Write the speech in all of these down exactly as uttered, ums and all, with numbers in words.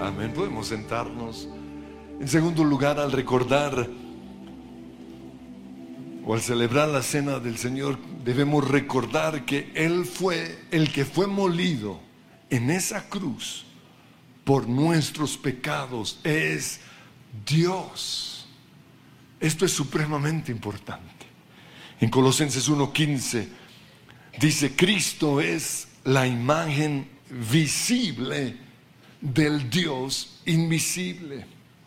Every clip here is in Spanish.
Amén. Podemos sentarnos. En segundo lugar, al recordar o al celebrar la cena del Señor, debemos recordar que Él fue el que fue molido en esa cruz por nuestros pecados. Es Dios. Esto es supremamente importante. En Colosenses uno quince dice: Cristo es la imagen visible del Dios invisible.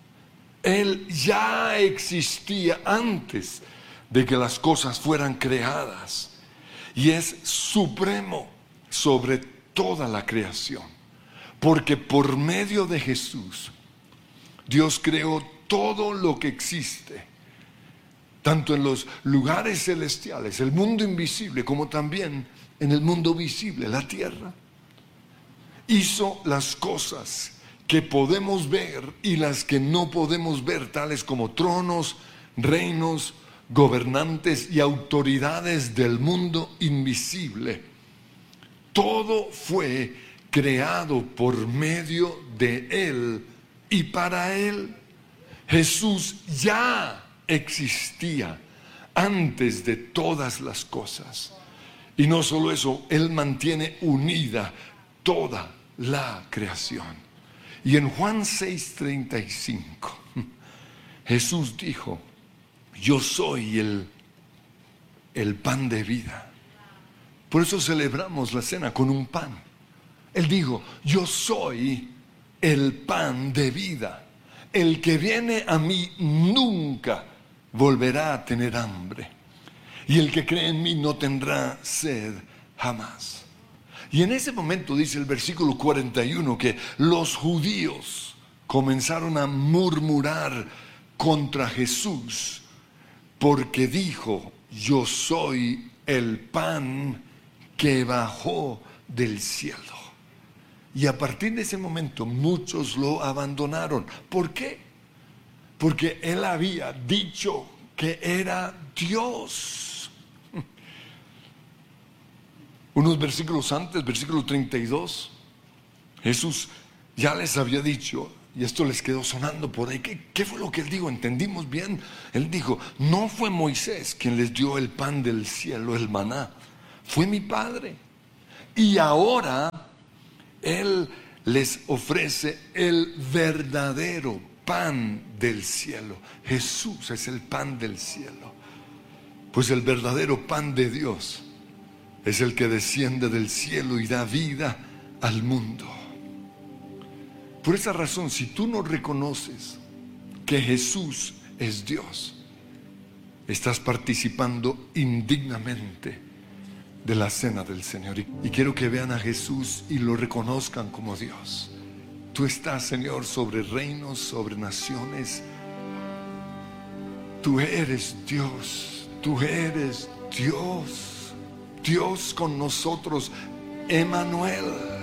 Él ya existía antes de que las cosas fueran creadas y es supremo sobre toda la creación, porque por medio de Jesús Dios creó todo lo que existe, tanto en los lugares celestiales, el mundo invisible, como también en el mundo visible, la tierra. Hizo las cosas que podemos ver y las que no podemos ver, tales como tronos, reinos, gobernantes y autoridades del mundo invisible. Todo fue creado por medio de Él y para Él. Jesús ya existía antes de todas las cosas. Y no solo eso, Él mantiene unida toda la creación. Y en Juan seis treinta y cinco, Jesús dijo: yo soy el, el pan de vida. Por eso celebramos la cena con un pan. Él dijo: yo soy el pan de vida. El que viene a mí nunca volverá a tener hambre. Y el que cree en mí no tendrá sed jamás. Y en ese momento dice el versículo cuarenta y uno que los judíos comenzaron a murmurar contra Jesús porque dijo: yo soy el pan que bajó del cielo. Y a partir de ese momento muchos lo abandonaron. ¿Por qué? Porque él había dicho que era Dios. Unos versículos antes, versículo treinta y dos, Jesús ya les había dicho, y esto les quedó sonando por ahí. ¿Qué, qué fue lo que él dijo? ¿Entendimos bien? Él dijo: no fue Moisés quien les dio el pan del cielo, el maná, fue mi Padre. Y ahora Él les ofrece el verdadero pan del cielo. Jesús es el pan del cielo. Pues el verdadero pan de Dios es el que desciende del cielo y da vida al mundo. Por esa razón, si tú no reconoces que Jesús es Dios, estás participando indignamente de la cena del Señor. Y, y quiero que vean a Jesús y lo reconozcan como Dios. Tú estás, Señor, sobre reinos, sobre naciones. Tú eres Dios. Tú eres Dios. Dios con nosotros, Emmanuel.